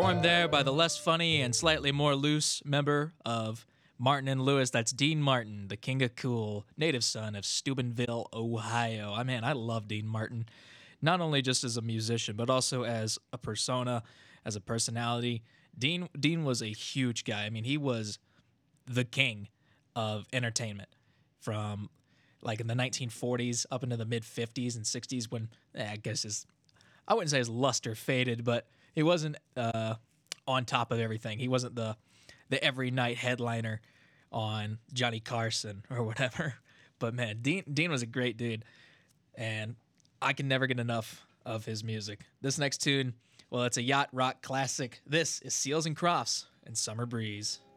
Performed there by the less funny and slightly more loose member of Martin and Lewis. That's Dean Martin, the king of cool, native son of Steubenville, Ohio. I love Dean Martin, not only just as a musician, but also as a persona, as a personality. Dean was a huge guy. I mean, he was the king of entertainment from like in the 1940s up into the mid 50s and 60s when I guess I wouldn't say his luster faded, but he wasn't on top of everything. He wasn't the every night headliner on Johnny Carson or whatever. But man, Dean was a great dude, and I can never get enough of his music. This next tune, well, it's a yacht rock classic. This is Seals and Crofts and Summer Breeze.